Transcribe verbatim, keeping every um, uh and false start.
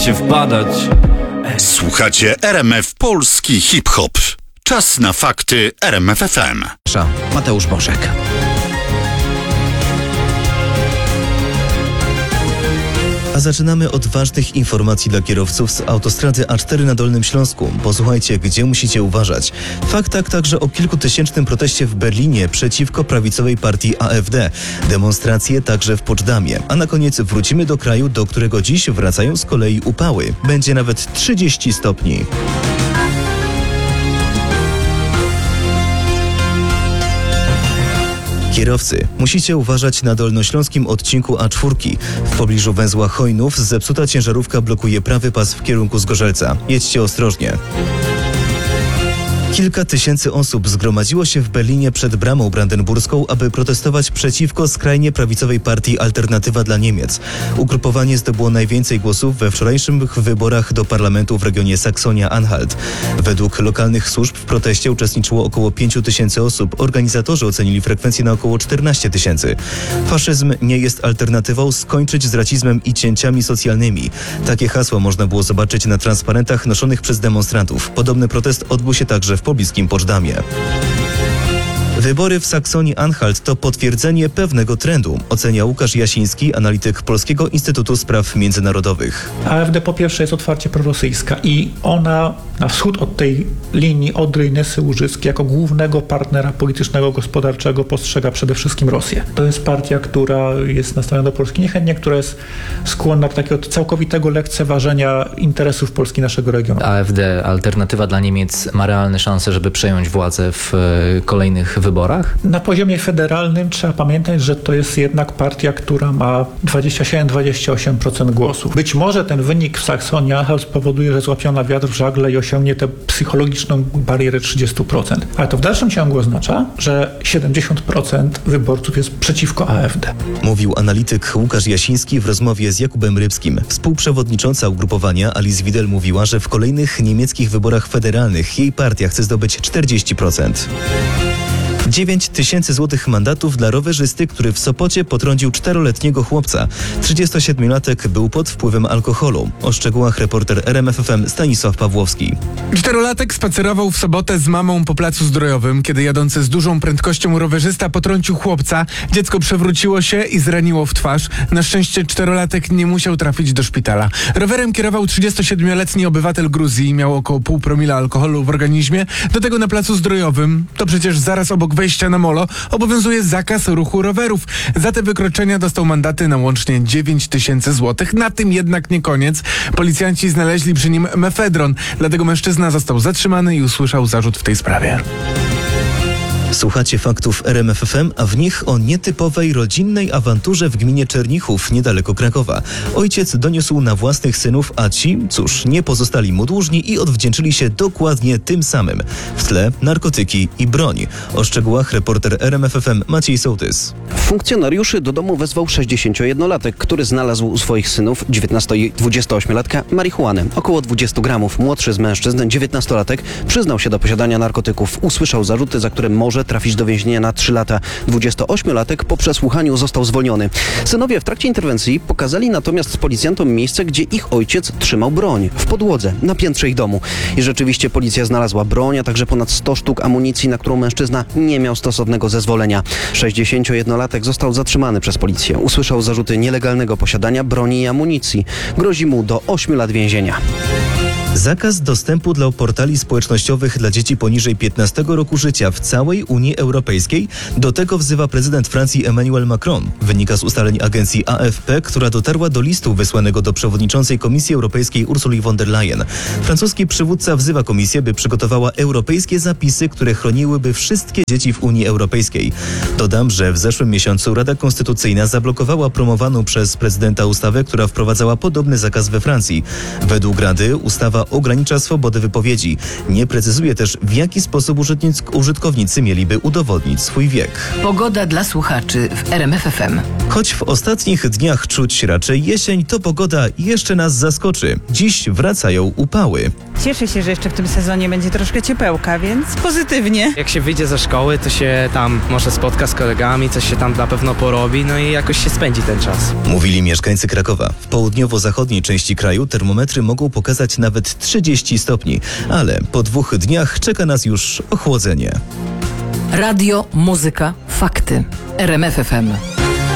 się wpadać. Słuchacie R M F Polski Hip-Hop. Czas na fakty R M F F M. Mateusz Bożek. A zaczynamy od ważnych informacji dla kierowców z autostrady A cztery na Dolnym Śląsku. Posłuchajcie, gdzie musicie uważać. Fakt tak także o kilkutysięcznym proteście w Berlinie przeciwko prawicowej partii A F D. Demonstracje także w Poczdamie. A na koniec wrócimy do kraju, do którego dziś wracają z kolei upały. Będzie nawet trzydzieści stopni. Kierowcy, musicie uważać na dolnośląskim odcinku A cztery. W pobliżu węzła Chojnów zepsuta ciężarówka blokuje prawy pas w kierunku Zgorzelca. Jedźcie ostrożnie. Kilka tysięcy osób zgromadziło się w Berlinie przed bramą brandenburską, aby protestować przeciwko skrajnie prawicowej partii Alternatywa dla Niemiec. Ugrupowanie zdobyło najwięcej głosów we wczorajszych wyborach do parlamentu w regionie Saksonia-Anhalt. Według lokalnych służb w proteście uczestniczyło około pięć tysięcy osób. Organizatorzy ocenili frekwencję na około czternaście tysięcy. Faszyzm nie jest alternatywą, skończyć z rasizmem i cięciami socjalnymi. Takie hasła można było zobaczyć na transparentach noszonych przez demonstrantów. Podobny protest odbył się także w pobliskim Poczdamie. Wybory w Saksonii-Anhalt to potwierdzenie pewnego trendu, ocenia Łukasz Jasiński, analityk Polskiego Instytutu Spraw Międzynarodowych. A F D po pierwsze jest otwarcie prorosyjska i ona na wschód od tej linii Odry-Nysy-Łużycki jako głównego partnera politycznego, gospodarczego postrzega przede wszystkim Rosję. To jest partia, która jest nastawiona do Polski niechętnie, która jest skłonna do takiego całkowitego lekceważenia interesów Polski, naszego regionu. A F D, Alternatywa dla Niemiec, ma realne szanse, żeby przejąć władzę w kolejnych wyborach? Na poziomie federalnym trzeba pamiętać, że to jest jednak partia, która ma dwadzieścia siedem do dwudziestu ośmiu procent głosów. Być może ten wynik w Saksonii-Anhalt spowoduje, że złapiona wiatr w żagle i osiągnie tę psychologiczną barierę trzydzieści procent. Ale to w dalszym ciągu oznacza, że siedemdziesiąt procent wyborców jest przeciwko A F D. Mówił analityk Łukasz Jasiński w rozmowie z Jakubem Rybskim. Współprzewodnicząca ugrupowania Alice Widel mówiła, że w kolejnych niemieckich wyborach federalnych jej partia chce zdobyć czterdzieści procent. dziewięć tysięcy złotych mandatów dla rowerzysty, który w Sopocie potrącił czteroletniego chłopca. trzydziestosiedmiolatek był pod wpływem alkoholu. O szczegółach reporter R M F F M Stanisław Pawłowski. Czterolatek spacerował w sobotę z mamą po placu Zdrojowym, kiedy jadący z dużą prędkością rowerzysta potrącił chłopca. Dziecko przewróciło się i zraniło w twarz. Na szczęście czterolatek nie musiał trafić do szpitala. Rowerem kierował trzydziestosiedmioletni obywatel Gruzji. Miał około pół promila alkoholu w organizmie. Do tego na placu Zdrojowym, to przecież zaraz obok wejścia na molo, obowiązuje zakaz ruchu rowerów. Za te wykroczenia dostał mandaty na łącznie dziewięć tysięcy złotych. Na tym jednak nie koniec. Policjanci znaleźli przy nim mefedron, dlatego mężczyzna został zatrzymany i usłyszał zarzut w tej sprawie. Słuchacie faktów R M F F M, a w nich o nietypowej rodzinnej awanturze w gminie Czernichów, niedaleko Krakowa. Ojciec doniósł na własnych synów, a ci, cóż, nie pozostali mu dłużni i odwdzięczyli się dokładnie tym samym. W tle narkotyki i broń. O szczegółach reporter R M F F M Maciej Sołtys. Funkcjonariuszy do domu wezwał sześćdziesięciojednolatek, który znalazł u swoich synów, dziewiętnasto- i dwudziestoośmiolatka, marihuanę. Około dwadzieścia gramów. Młodszy z mężczyzn, dziewiętnastolatek, przyznał się do posiadania narkotyków. Usłyszał zarzuty, za które może trafić do więzienia na trzy lata. dwudziestoośmiolatek po przesłuchaniu został zwolniony. Synowie w trakcie interwencji pokazali natomiast policjantom miejsce, gdzie ich ojciec trzymał broń. W podłodze, na piętrze ich domu. I rzeczywiście policja znalazła broń, a także ponad sto sztuk amunicji, na którą mężczyzna nie miał stosownego zezwolenia. sześćdziesięciojednolatek został zatrzymany przez policję. Usłyszał zarzuty nielegalnego posiadania broni i amunicji. Grozi mu do ośmiu lat więzienia. Zakaz dostępu do portali społecznościowych dla dzieci poniżej piętnastego roku życia w całej Unii Europejskiej. Do tego wzywa prezydent Francji Emmanuel Macron. Wynika z ustaleń agencji A F P, która dotarła do listu wysłanego do przewodniczącej Komisji Europejskiej Ursuli von der Leyen. Francuski przywódca wzywa Komisję, by przygotowała europejskie zapisy, które chroniłyby wszystkie dzieci w Unii Europejskiej. Dodam, że w zeszłym miesiącu Rada Konstytucyjna zablokowała promowaną przez prezydenta ustawę, która wprowadzała podobny zakaz we Francji. Według Rady ustawa ustawa ogranicza swobodę wypowiedzi. Nie precyzuje też, w jaki sposób użytkownicy, użytkownicy mieliby udowodnić swój wiek. Pogoda dla słuchaczy w R M F F M. Choć w ostatnich dniach czuć raczej jesień, to pogoda jeszcze nas zaskoczy. Dziś wracają upały. Cieszę się, że jeszcze w tym sezonie będzie troszkę ciepełka, więc pozytywnie. Jak się wyjdzie ze szkoły, to się tam może spotka z kolegami, coś się tam na pewno porobi, no i jakoś się spędzi ten czas. Mówili mieszkańcy Krakowa. W południowo-zachodniej części kraju termometry mogą pokazać nawet trzydzieści stopni, ale po dwóch dniach czeka nas już ochłodzenie. Radio, muzyka, fakty. R M F F M.